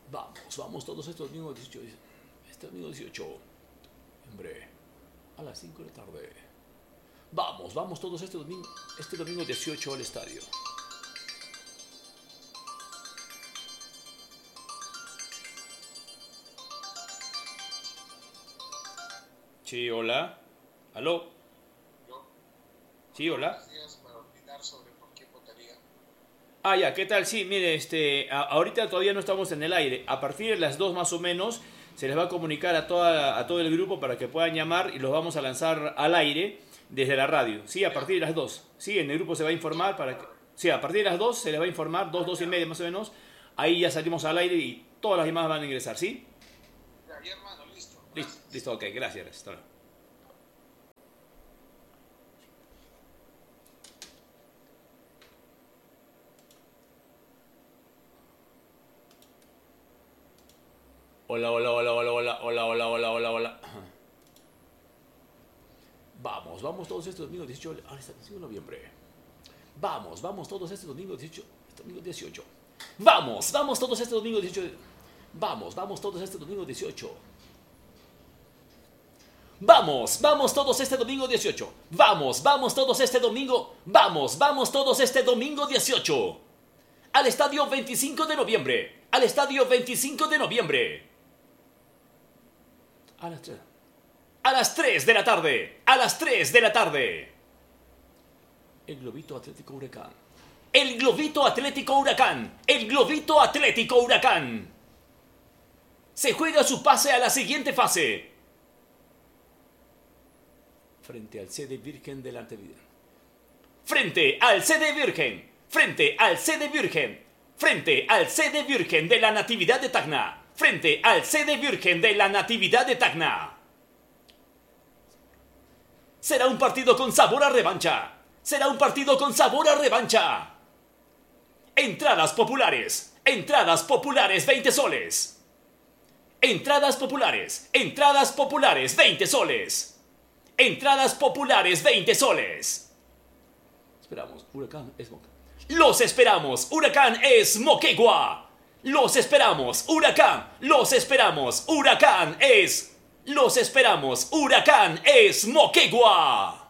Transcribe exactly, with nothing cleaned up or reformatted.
Vamos, vamos todos estos domingos dieciocho. Este domingo dieciocho. Hombre, a las cinco de la tarde. Vamos, vamos todos este domingo, este domingo dieciocho al estadio. Sí, hola. ¿Aló? Sí, hola. Ah, ya, ¿qué tal? Sí, mire, este, a- ahorita todavía no estamos en el aire. A partir de las dos más o menos se les va a comunicar a, toda, a todo el grupo para que puedan llamar y los vamos a lanzar al aire desde la radio. Sí, a partir de las dos. Sí, en el grupo se va a informar para que... Sí, a partir de las dos se les va a informar, dos, dos y media más o menos. Ahí ya salimos al aire y todas las llamadas van a ingresar, ¿sí? Ya, hermano, listo. Listo, listo, ok, gracias. Hasta luego. Hola, hola, hola, hola, hola, hola, hola, hola, hola, hola. Vamos, vamos todos estos domingos dieciocho. Ahora está diecinueve de noviembre. Vamos, vamos todos estos domingos dieciocho. Este domingo dieciocho. Vamos, vamos todos estos domingos dieciocho. Vamos, vamos todos este domingo dieciocho. Vamos, vamos todos este domingo dieciocho. Vamos, vamos todos este domingo. Vamos, vamos todos este domingo dieciocho. Al estadio veinticinco de noviembre. Al estadio veinticinco de noviembre. A las tres. A las tres de la tarde. A las tres de la tarde. El Globito Atlético Huracán. El Globito Atlético Huracán. El Globito Atlético Huracán. Se juega su pase a la siguiente fase. Frente al C D Virgen de la Natividad. Frente al C D Virgen. Frente al C D Virgen. Frente al C D Virgen de la Natividad de Tacna. Frente al C D Virgen de la Natividad de Tacna. Será un partido con sabor a revancha. Será un partido con sabor a revancha. Entradas populares. Entradas populares veinte soles. Entradas populares. Entradas populares veinte soles. Entradas populares veinte soles. Esperamos. Huracán es Moquegua. Los esperamos. Huracán es Moquegua. Los esperamos. Huracán. Los esperamos. Huracán es... Los esperamos. Huracán es Moquegua.